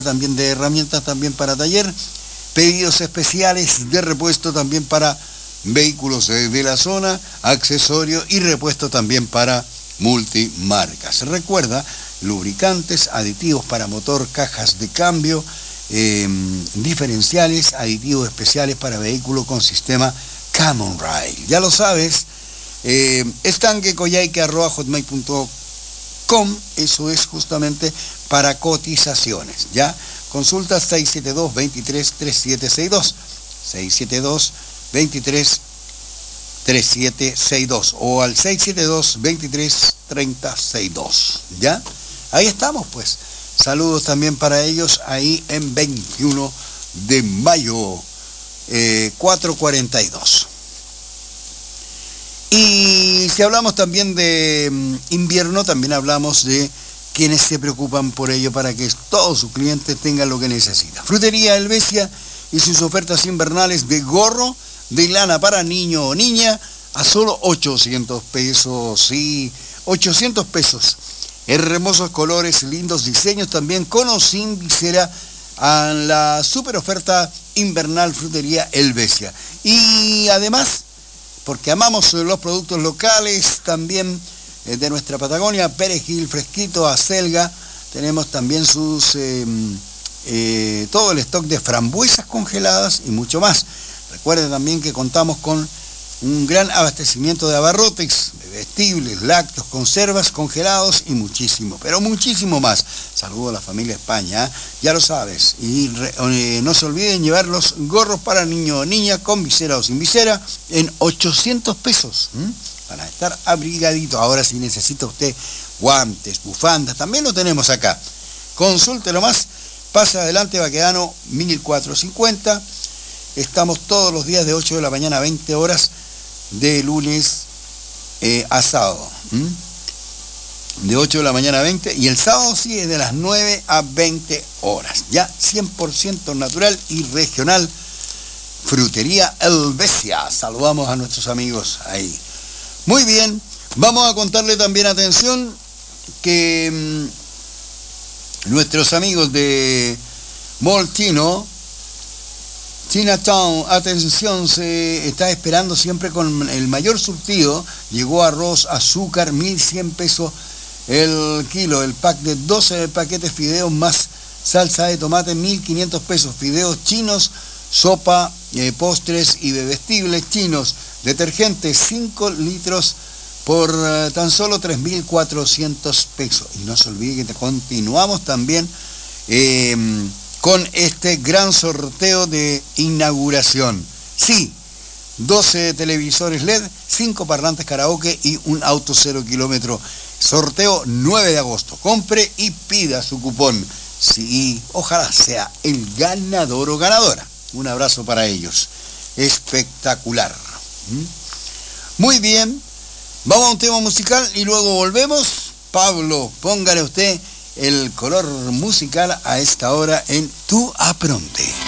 también de herramientas también para taller, pedidos especiales de repuesto también para vehículos de la zona, accesorios y repuesto también para multimarcas. Recuerda, lubricantes, aditivos para motor, cajas de cambio, diferenciales, aditivos especiales para vehículos con sistema Common Rail. Ya lo sabes, estanquecoyaique@hotmail.com, eso es justamente para cotizaciones, ¿ya? Consulta 672-23-3762, 672-23-3762 o al 672-23-3062, ¿ya? Ahí estamos, pues. Saludos también para ellos ahí en 21 de mayo, 442. Y si hablamos también de invierno, también hablamos de quienes se preocupan por ello para que todos sus clientes tengan lo que necesitan. Frutería Helvecia y sus ofertas invernales de gorro de lana para niño o niña a solo 800 pesos. Sí, 800 pesos. Hermosos colores, lindos diseños también con o sin visera a la super oferta invernal Frutería Helvecia. Y además, porque amamos los productos locales también de nuestra Patagonia, perejil fresquito, acelga, tenemos también sus todo el stock de frambuesas congeladas y mucho más. Recuerden también que contamos con un gran abastecimiento de abarrotes, bebestibles, lácteos, conservas, congelados y muchísimo, pero muchísimo más. Saludo a la familia España, ¿eh? Ya lo sabes. Y no se olviden llevar los gorros para niño o niña con visera o sin visera en 800 pesos. Para estar abrigadito. Ahora si necesita usted guantes, bufandas, también lo tenemos acá. Consúltelo más. Pase adelante, Baquedano 1450. Estamos todos los días de 8 de la mañana a 20 horas, de lunes a sábado. De 8 de la mañana a 20. Y el sábado sí es de las 9 a 20 horas. Ya 100% natural y regional. Frutería Helvecia. Saludamos a nuestros amigos ahí. Muy bien, vamos a contarle también, atención, que nuestros amigos de Moltino, Chinatown, atención, se está esperando siempre con el mayor surtido. Llegó arroz, azúcar, 1.100 pesos el kilo, el pack de 12 paquetes fideos más salsa de tomate, 1.500 pesos, fideos chinos, sopa, postres y bebestibles chinos. Detergente 5 litros por tan solo 3.400 pesos. Y no se olvide que continuamos también con este gran sorteo de inauguración. Sí, 12 televisores LED, 5 parlantes karaoke y un auto 0 kilómetro. Sorteo 9 de agosto. Compre y pida su cupón. Sí, ojalá sea el ganador o ganadora. Un abrazo para ellos. Espectacular. Muy bien, vamos a un tema musical y luego volvemos. Pablo, póngale usted el color musical a esta hora en Tu Apronte.